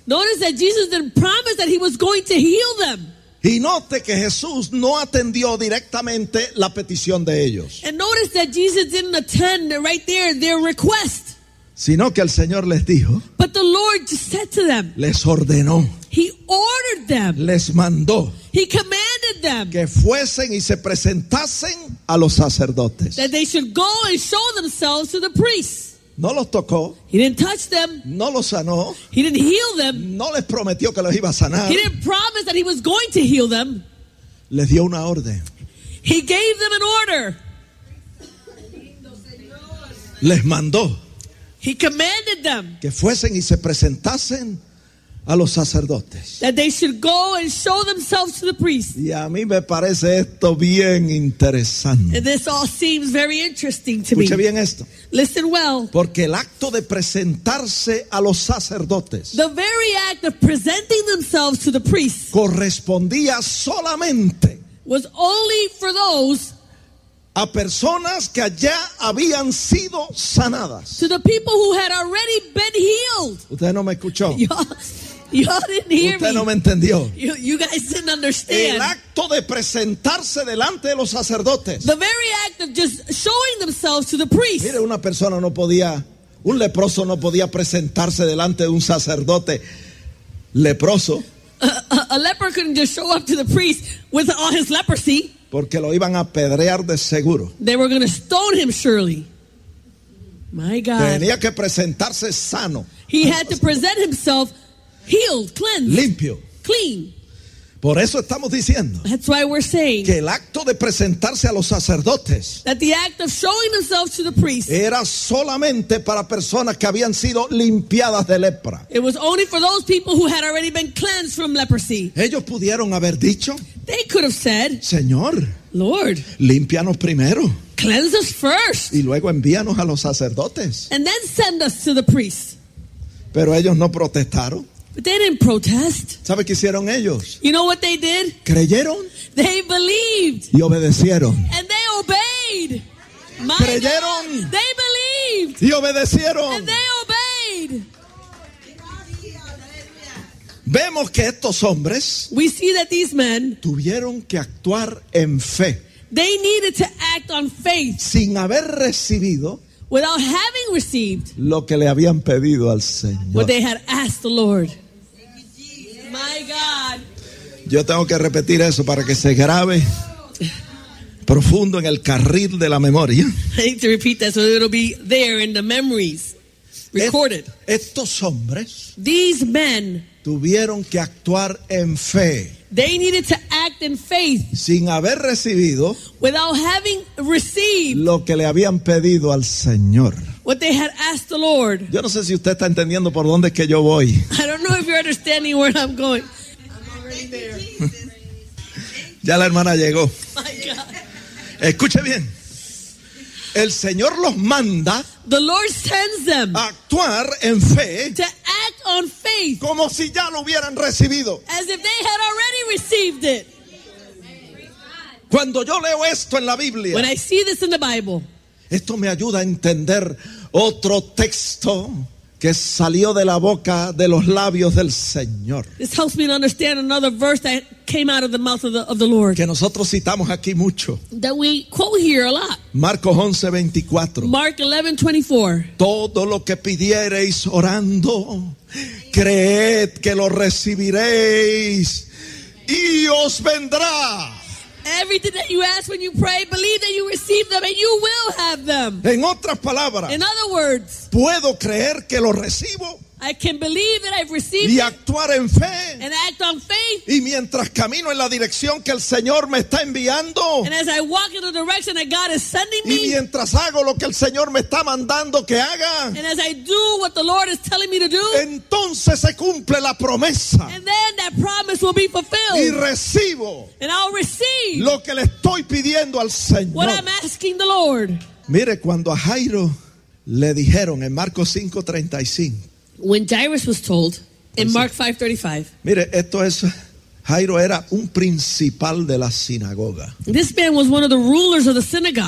Notice that Jesus didn't promise that he was going to heal them. Y note que Jesús no atendió directamente la petición de ellos, And notice that Jesus didn't attend right there their request. sino que el Señor les dijo, But the Lord just said to them, les ordenó, he ordered them, les mandó he commanded them que fuesen y se presentasen a los sacerdotes. that they should go and show themselves to the priests. No los tocó, He didn't touch them. no los sanó, He didn't heal them. no les prometió que los iba a sanar. He didn't promise that he was going to heal them. Les dio una orden, He gave them an order. les mandó He commanded them que fuesen y se presentasen a los sacerdotes. that they should go and show themselves to the priests. Y a mí me parece esto bien interesante. And this all seems very interesting to me. Escuche bien esto. Listen well. Porque el acto de presentarse a los sacerdotes The very act of presenting themselves to the priests correspondía solamente was only for those, a personas que allá habían sido sanadas. to the people who had already been healed. Usted no me escuchó. Y'all didn't hear Usted no me. me entendió. You guys didn't El understand. acto de presentarse delante de los sacerdotes. The very act of just showing themselves to the priest. Mire, una persona no podía, un leproso no podía presentarse delante de un sacerdote leproso A leper couldn't just show up to the priest with all his leprosy. porque lo iban a apedrear de seguro. They were going to stone him surely. My God. Tenía que presentarse sano, He had to present himself healed, cleansed, limpio. clean. Por eso estamos diciendo That's why we're saying que el acto de presentarse a los sacerdotes that the act of showing themselves to the priest, era solamente para personas que habían sido limpiadas de lepra. it was only for those people who had already been cleansed from leprosy. Ellos pudieron haber dicho, They could have said, Señor, Lord, límpianos primero cleanse us first y luego envíanos a los sacerdotes. and then send us to the priest. Pero ellos no protestaron. But they didn't protest. ¿Sabe qué hicieron ellos? You know what they did? Creyeron They believed y obedecieron. and they obeyed. My Creyeron. God, they believed Y obedecieron. and they obeyed. Vemos que estos hombres We see that these men, tuvieron que actuar en fe, they needed to act on faith sin haber recibido without having received lo que le habían pedido al Señor. what they had asked the Lord. My God. Yo tengo que repetir eso para que se grabe profundo en el carril de la memoria. I need to repeat that so it'll be there in the memories recorded. Estos hombres These men, tuvieron que actuar en fe, they needed to act in faith sin haber recibido without having received lo que le habían pedido al Señor. what they had asked the Lord. Yo no sé si usted está entendiendo por dónde es que yo voy. I don't know if you're understanding where I'm going. I'm already there. Ya la hermana llegó. My God. Escuche bien. El Señor los manda The Lord sends them a actuar en fe to act on faith como si ya lo hubieran recibido. as if they had already received it. Cuando yo leo esto en la Biblia, When I see this in the Bible, esto me ayuda a entender otro texto que salió de la boca, de los labios del Señor, this helps me to understand another verse that came out of the mouth of the Lord que nosotros citamos aquí mucho. that we quote here a lot. Marcos 11:24. Mark 11:24. Todo lo que pidiereis orando, creed que lo recibiréis y os vendrá. Everything that you ask when you pray, believe that you receive them and you will have them. En otras palabras, In other words, puedo creer que lo recibo I can believe that I've received y it actuar en fe. and act on faith. Y mientras camino en la dirección que el Señor me está enviando, And as I walk in the direction that God is sending y me, mientras hago lo que el Señor me está mandando que haga, and as I do what the Lord is telling me to do, entonces se cumple la promesa and then that promise will be y fulfilled. recibo And I'll receive lo que le estoy pidiendo al Señor. what I'm asking the Lord. Mire, cuando a Jairo le dijeron en Marcos 5:35, When Jairus was told in Mark 5:35, mire, esto es, Jairo era un principal de la sinagoga. this man was one of the rulers of the synagogue.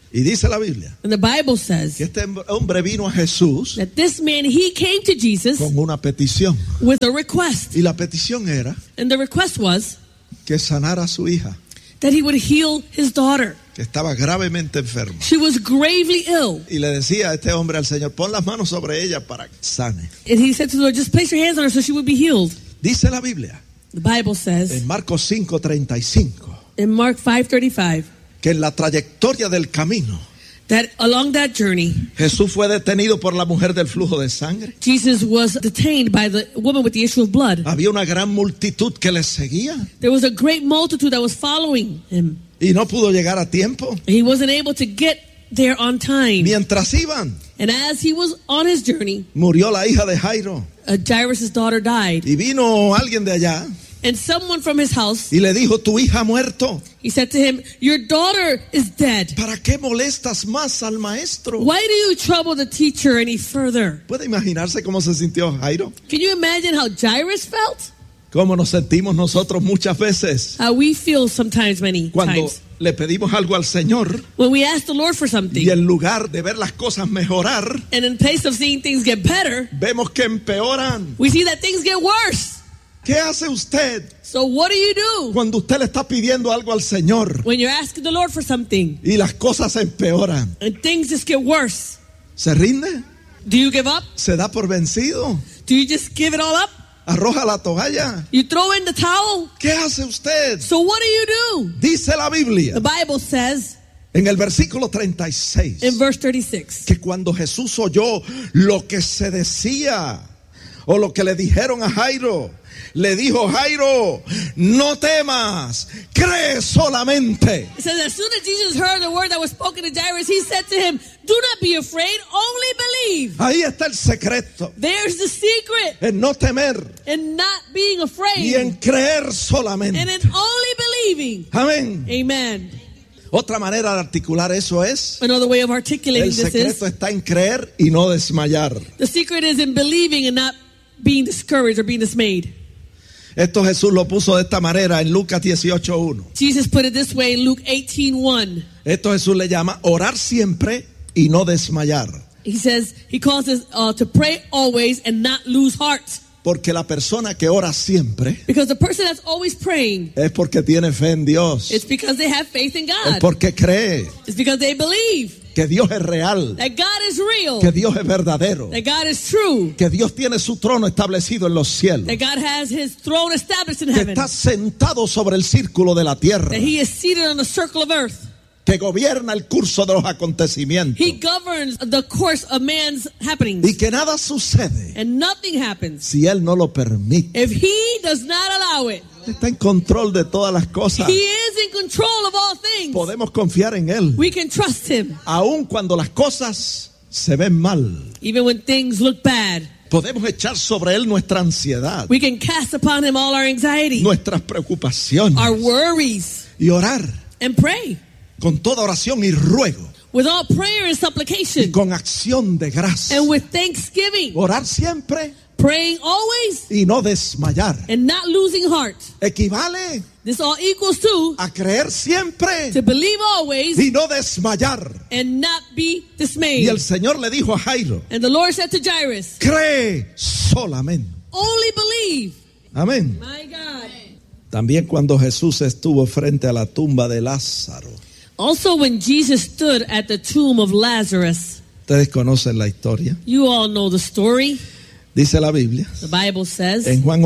Y dice la Biblia And the Bible says que este hombre vino a Jesús that this man, he came to Jesus con una petición. with a request. Y la petición era And the request was que sanara a su hija, that he would heal his daughter. que estaba gravemente enferma. She was gravely ill. Y le decía a este hombre al Señor, pon las manos sobre ella para que sane. And he said to the Lord, just place your hands on her so she would be healed. Dice la Biblia The Bible says en Marcos 5:35 in Mark 5:35 que en la trayectoria del camino that along that journey, Jesús fue detenido por la mujer del flujo de sangre. Jesus was detained by the woman with the issue of blood. Había una gran multitud que le seguía There was a great multitude that was following him. y no pudo llegar a tiempo. He wasn't able to get there on time. Mientras iban, And as he was on his journey, murió la hija de Jairo Jairus' daughter died. y vino alguien de allá And someone from his house, y le dijo, tu hija ha muerto. he said to him, your daughter is dead. ¿Para qué molestas más al maestro? Why do you trouble the teacher any further? ¿Puede imaginarse cómo se sintió Jairo? Can you imagine how Jairus felt? ¿Cómo nos sentimos nosotros muchas veces How we feel sometimes, many cuando times. le pedimos algo al Señor When we ask the Lord for something, y en lugar de ver las cosas mejorar, and in place of seeing things get better, vemos que empeoran? we see that things get worse. ¿Qué hace usted So what do you do cuando usted le está pidiendo algo al Señor when you're asking the Lord for something y las cosas empeoran? and things just get worse? ¿Se rinde? Do you give up? ¿Se da por vencido? Do you just give it all up? ¿Arroja la toalla? You throw in the towel? ¿Qué hace usted? So what do you do? Dice la Biblia The Bible says en el versículo 36 in verse 36 que cuando Jesús oyó lo que se decía o lo que le dijeron a Jairo, le dijo, Jairo, no temas, cree solamente. it says as soon as Jesus heard the word that was spoken to Jairus, he said to him, do not be afraid, only believe. Ahí está el secreto, There's the secret en no temer in not being y afraid en creer and solamente. in only believing. Amén. Amen. Otra manera de articular eso es, Another way of articulating el this secreto is está en creer y no desmayar. the secret is in believing and not being discouraged or being dismayed. Esto Jesús lo puso de esta manera en Lucas 18:1. Jesus put it this way in Luke 18:1. Esto Jesús le llama orar siempre y no desmayar. He says, he calls us to pray always and not lose heart. Porque la persona que ora siempre Because the person that's always praying, es porque tiene fe en Dios. it's because they have faith in Es God. porque cree It's because they believe que Dios es real, that God is real, que Dios es verdadero, that God is true, que Dios tiene su trono establecido en los cielos, that God has his throne established in que heaven, está sentado sobre el círculo de la tierra, that he is seated on the circle of earth. que gobierna el curso de los acontecimientos He governs the course of man's happenings. y que nada sucede And nothing happens si Él no lo permite. if he does not allow it. Está en control de todas las cosas. He is in control of all things. Podemos confiar en Él, We can trust him aun cuando las cosas se ven mal. even when things look bad. Podemos echar sobre Él nuestra ansiedad, We can cast upon him all our anxiety, nuestras preocupaciones our worries, y orar and pray con toda oración y ruego with all prayer and y supplication con acción de gracia. and with thanksgiving, Orar siempre praying always y no desmayar. and not losing heart. Equivale This all equals to a creer siempre to believe always y no desmayar. and not be Y dismayed. el Señor le dijo a Jairo, And the Lord said to Jairus, cree solamente. only believe. Amén. My God. También cuando Jesús estuvo frente a la tumba de Lázaro. Also, when Jesus stood at the tomb of Lazarus, Ustedes conocen la historia. you all know the story. Dice la Biblia The Bible says en Juan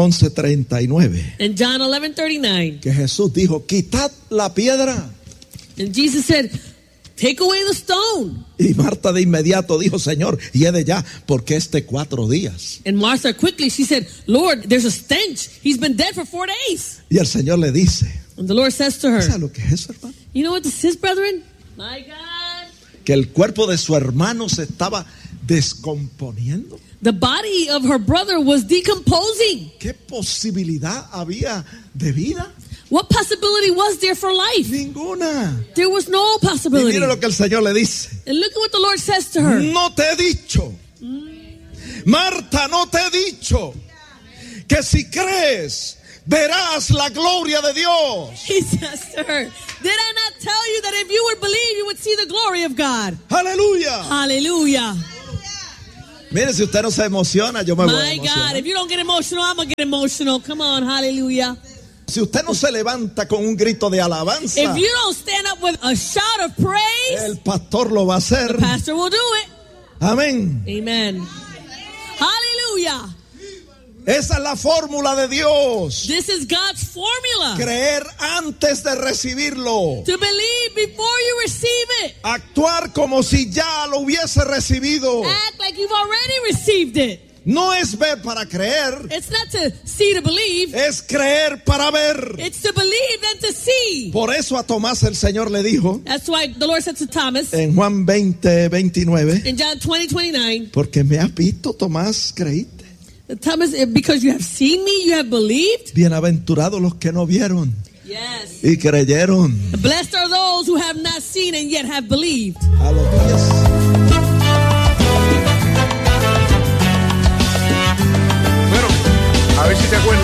11:39 in John 11:39, que Jesús dijo, quitad la piedra. and Jesus said, take away the stone. Y Marta de inmediato dijo, Señor, hiede ya, porque 4 días. And Martha quickly, she said, Lord, there's a stench. He's been dead for 4 days. Y el Señor le dice, And the Lord says to her, ¿sabes lo que es eso, hermano? you know what this is, brethren? My God. Que el cuerpo de su hermano se estaba descomponiendo. The body of her brother was decomposing. ¿Qué posibilidad había de vida? What possibility was there for life? Ninguna. There was no Y possibility. mire lo que el Señor le dice. And look at what the Lord says to her. No te he dicho, Marta, no te he dicho que si crees verás la gloria de Dios. He says to her, did I not tell you that if you would believe, you would see the glory of God? Aleluya. Hallelujah. Mire, si usted no se emociona, yo me voy a My God, emocionar. if you don't get emotional, I'm going to get emotional. Come on, hallelujah. Si usted no se levanta con un grito de alabanza, If you don't stand up with a shout of praise, el pastor lo va a hacer. the pastor will do it. Amén. Amen. Hallelujah. Esa es la fórmula de Dios. This is God's formula. Creer antes de recibirlo. To believe before you receive it. Actuar como si ya lo hubiese recibido. Act like you've already received it. No es ver para creer, It's not to see to believe. es creer para ver. It's to believe and to see. Por eso a Tomás el Señor le dijo That's why the Lord said to Thomas en Juan 20:29, in John 20:29, porque me has visto, Tomás, creíste. Thomas, because you have seen me, you have believed. Bienaventurados los que no vieron Yes. y creyeron. Blessed are those who have not seen and yet have believed. A los días. Bueno, a ver si te acuerdas.